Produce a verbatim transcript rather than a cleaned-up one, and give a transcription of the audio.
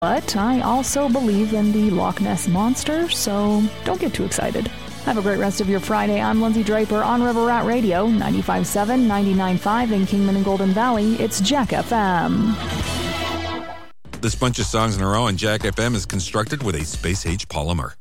But I also believe in the Loch Ness Monster, so don't get too excited. Have a great rest of your Friday. I'm Lindsay Draper on River Rat Radio, ninety-five point seven, ninety-nine point five in Kingman and Golden Valley. It's Jack F M. This bunch of songs in a row on Jack F M is constructed with a space-age polymer.